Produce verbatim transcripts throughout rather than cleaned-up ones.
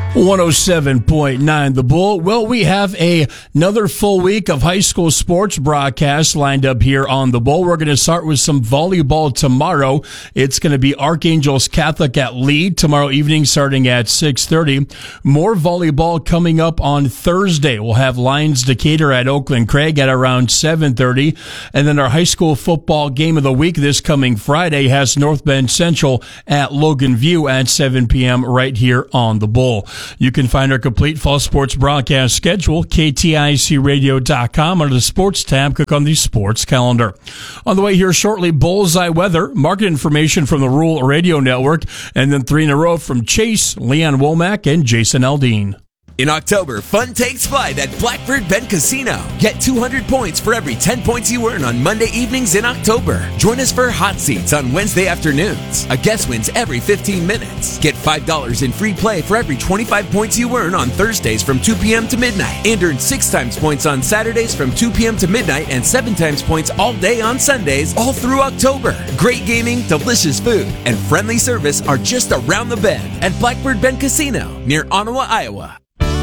one oh seven point nine The Bull. Well, we have a, another full week of high school sports broadcasts lined up here on The Bull. We're going to start with some volleyball tomorrow. It's going to be Archangels Catholic at Lee tomorrow evening starting at six thirty. More volleyball coming up on Thursday. We'll have Lions Decatur at Oakland Craig at around seven thirty. And then our high school football game of the week this coming Friday has North Bend Central at Logan View at seven p.m. right here on The Bull. You can find our complete fall sports broadcast schedule, K T I C radio dot com. Under the sports tab, click on the sports calendar. On the way here shortly, Bullseye Weather, market information from the Rural Radio Network, and then three in a row from Chase, Leon Womack, and Jason Aldean. In October, fun takes flight at Blackbird Bend Casino. Get two hundred points for every ten points you earn on Monday evenings in October. Join us for hot seats on Wednesday afternoons. A guest wins every fifteen minutes. Get five dollars in free play for every twenty-five points you earn on Thursdays from two p.m. to midnight. And earn six times points on Saturdays from two p.m. to midnight and seven times points all day on Sundays all through October. Great gaming, delicious food, and friendly service are just around the bend at Blackbird Bend Casino near Ottawa, Iowa.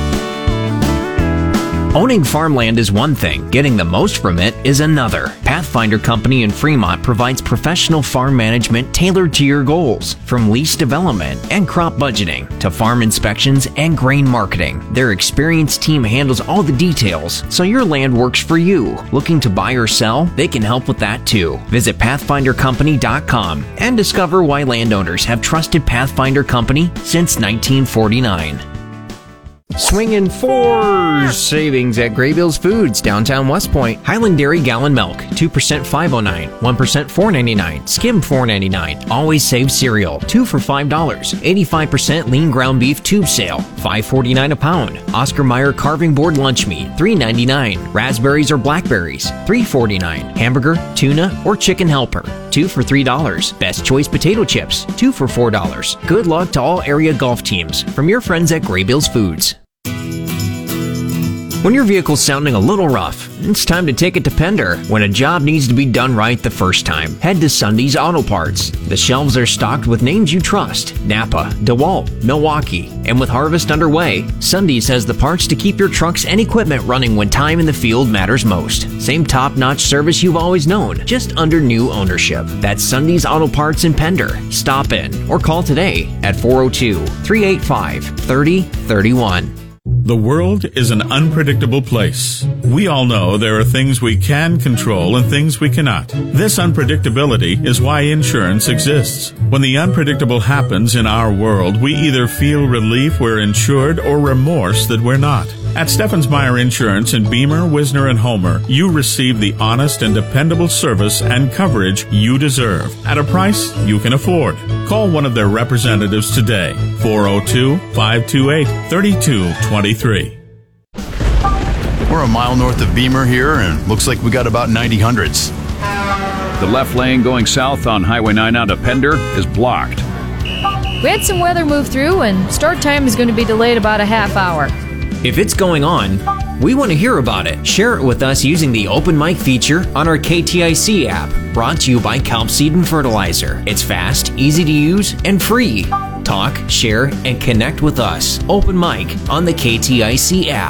Owning farmland is one thing, getting the most from it is another. Pathfinder Company in Fremont provides professional farm management tailored to your goals, from lease development and crop budgeting to farm inspections and grain marketing. Their experienced team handles all the details, so your land works for you. Looking to buy or sell? They can help with that too. Visit pathfinder company dot com and discover why landowners have trusted Pathfinder Company since nineteen forty-nine. Swinging fours savings at Graybills Foods, downtown West Point. Highland Dairy gallon milk, two percent five oh nine, one percent four ninety-nine, skim four ninety-nine. Always Save cereal, two for five dollars. eighty-five percent lean ground beef tube sale, five forty-nine a pound. Oscar Mayer carving board lunch meat, three ninety-nine. Raspberries or blackberries, three forty-nine. Hamburger, tuna, or chicken helper, two for three dollars. Best Choice potato chips, two for four dollars. Good luck to all area golf teams from your friends at Graybills Foods. When your vehicle's sounding a little rough, it's time to take it to Pender. When a job needs to be done right the first time, head to Sunday's Auto Parts. The shelves are stocked with names you trust: Napa, DeWalt, Milwaukee. And with harvest underway, Sunday's has the parts to keep your trucks and equipment running when time in the field matters most. Same top-notch service you've always known, just under new ownership. That's Sunday's Auto Parts in Pender. Stop in or call today at four oh two, three eight five, three oh three one. The world is an unpredictable place. We all know there are things we can control and things we cannot. This unpredictability is why insurance exists. When the unpredictable happens in our world, we either feel relief we're insured or remorse that we're not. At Steffens Meyer Insurance in Beamer, Wisner, and Homer, you receive the honest and dependable service and coverage you deserve at a price you can afford. Call one of their representatives today, four oh two, five two eight, three two two three. We're a mile north of Beamer here, and looks like we got about ninety hundreds. The left lane going south on Highway nine out of Pender is blocked. We had some weather move through, and start time is going to be delayed about a half hour. If it's going on, we want to hear about it. Share it with us using the open mic feature on our K T I C app, brought to you by Kelp Seed and Fertilizer. It's fast, easy to use, and free. Talk, share, and connect with us. Open mic on the K T I C app.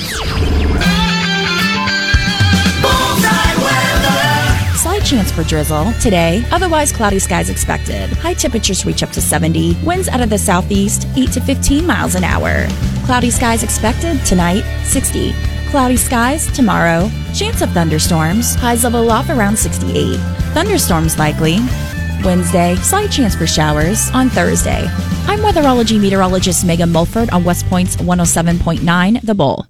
Slight chance for drizzle today, otherwise cloudy skies expected. High temperatures reach up to seventy. Winds out of the southeast, eight to fifteen miles an hour. Cloudy skies expected tonight, sixty. Cloudy skies tomorrow. Chance of thunderstorms. Highs level off around sixty-eight. Thunderstorms likely. Wednesday, slight chance for showers. On Thursday. I'm weatherology meteorologist Megan Mulford on West Point's one oh seven point nine The Bull.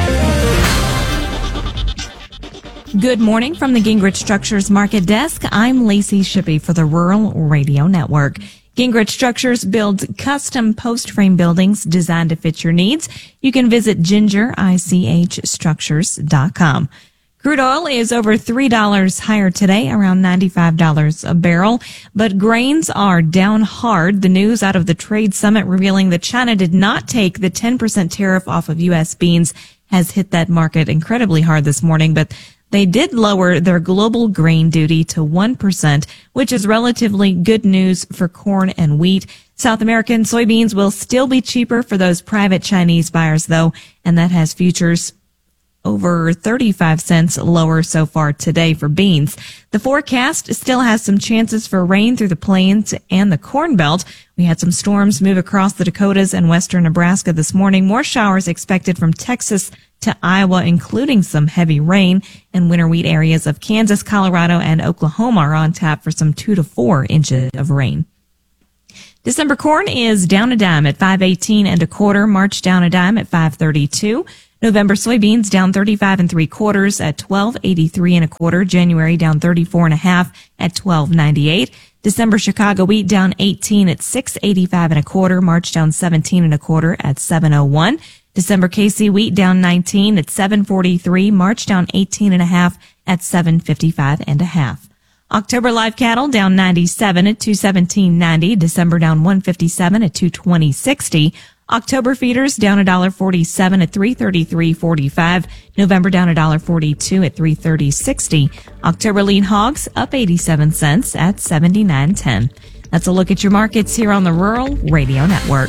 Good morning from the Gingrich Structures Market Desk. I'm Lacey Shippey for the Rural Radio Network. Gingrich Structures builds custom post-frame buildings designed to fit your needs. You can visit ginger ich structures dot com. Crude oil is over three dollars higher today, around ninety-five dollars a barrel. But grains are down hard. The news out of the trade summit revealing that China did not take the ten percent tariff off of U S beans has hit that market incredibly hard this morning. But They did lower their global grain duty to one percent, which is relatively good news for corn and wheat. South American soybeans will still be cheaper for those private Chinese buyers, though, and that has futures over thirty-five cents lower so far today for beans. The forecast still has some chances for rain through the plains and the Corn Belt. We had some storms move across the Dakotas and western Nebraska this morning. More showers expected from Texas to Iowa, including some heavy rain. And winter wheat areas of Kansas, Colorado, and Oklahoma are on tap for some two to four inches of rain. December corn is down a dime at five eighteen and a quarter. March down a dime at five thirty-two. November soybeans down thirty-five and three quarters at twelve eighty-three and a quarter. January down thirty-four and a half at twelve ninety-eight. December Chicago wheat down eighteen at six eighty-five and a quarter. March down seventeen and a quarter at seven oh one. December K C wheat down nineteen at seven forty-three. March down eighteen and a half at seven fifty-five and a half. October live cattle down ninety-seven at two seventeen ninety. December down one fifty-seven at two twenty sixty. October feeders down one dollar forty-seven at three thirty-three forty-five. November down one dollar forty-two at three thirty sixty. October lean hogs up eighty-seven cents at seventy-nine ten. That's a look at your markets here on the Rural Radio Network.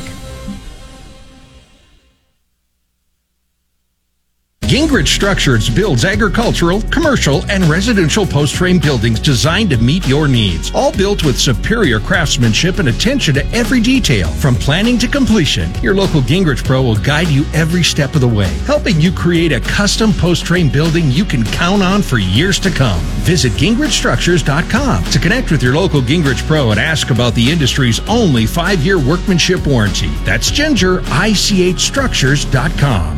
Gingrich Structures builds agricultural, commercial, and residential post-frame buildings designed to meet your needs. All built with superior craftsmanship and attention to every detail. From planning to completion, your local Gingrich Pro will guide you every step of the way, helping you create a custom post-frame building you can count on for years to come. Visit Gingrich Structures dot com to connect with your local Gingrich Pro and ask about the industry's only five-year workmanship warranty. That's Ginger, I C H Structures dot com.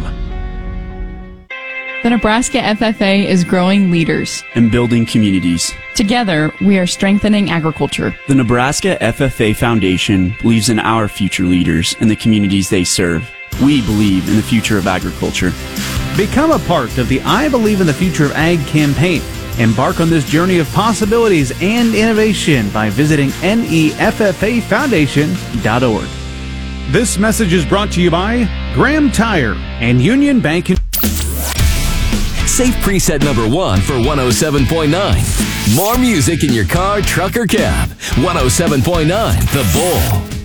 The Nebraska F F A is growing leaders and building communities. Together, we are strengthening agriculture. The Nebraska F F A Foundation believes in our future leaders and the communities they serve. We believe in the future of agriculture. Become a part of the I Believe in the Future of Ag campaign. Embark on this journey of possibilities and innovation by visiting N E F F A foundation dot org. This message is brought to you by Graham Tire and Union Bank. Save preset number one for one oh seven point nine. More music in your car, truck, or cab. one oh seven point nine The Bull.